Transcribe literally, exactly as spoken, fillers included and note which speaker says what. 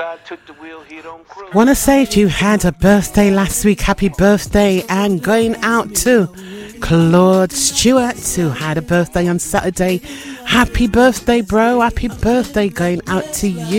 Speaker 1: Wanna say if you had a birthday last week, happy birthday, and going out to Claude Stewart, who had a birthday on Saturday. Happy birthday, bro. Happy birthday going out to you.